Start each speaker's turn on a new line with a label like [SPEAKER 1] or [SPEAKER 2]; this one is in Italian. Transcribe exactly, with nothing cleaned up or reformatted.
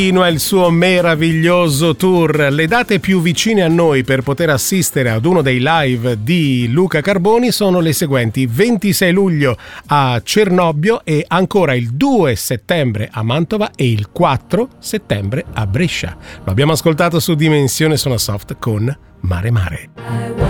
[SPEAKER 1] Continua il suo meraviglioso tour. Le date più vicine a noi per poter assistere ad uno dei live di Luca Carboni sono le seguenti: ventisei luglio a Cernobbio e ancora il due settembre a Mantova e il quattro settembre a Brescia. Lo abbiamo ascoltato su Dimensione Sonosoft con Mare Mare.